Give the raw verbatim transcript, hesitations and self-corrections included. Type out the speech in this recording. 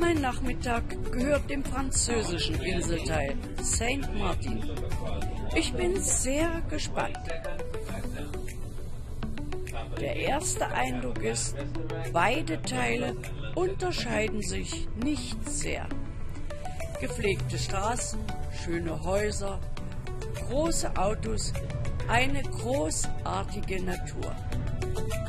Mein Nachmittag gehört dem französischen Inselteil Saint Martin. Ich bin sehr gespannt. Der erste Eindruck ist, beide Teile unterscheiden sich nicht sehr. Gepflegte Straßen, schöne Häuser, große Autos, eine großartige Natur.